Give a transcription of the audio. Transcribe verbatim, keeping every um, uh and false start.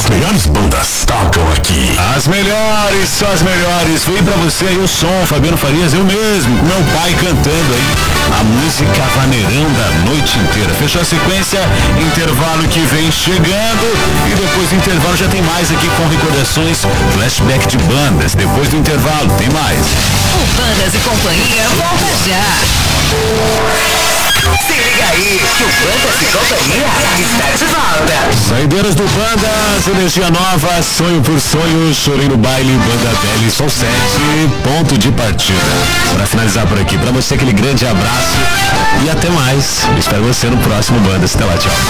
As melhores bandas tocam aqui. As melhores, só as melhores. Vem pra você aí o som, Fabiano Farias, eu mesmo, com meu pai cantando aí a música Vaneirão da noite inteira. Fechou a sequência, intervalo que vem chegando e depois do intervalo já tem mais aqui com recordações, flashback de bandas. Depois do intervalo tem mais. O Bandas e Companhia volta já. Se liga aí, que o Bandas e Companhia está de volta. Saideiras do Bandas, energia nova, sonho por sonho, chorei no baile, Banda Belly, Sol sete, ponto de partida. Para finalizar por aqui, para você aquele grande abraço e até mais. Espero você no próximo Bandas. Até lá, tchau.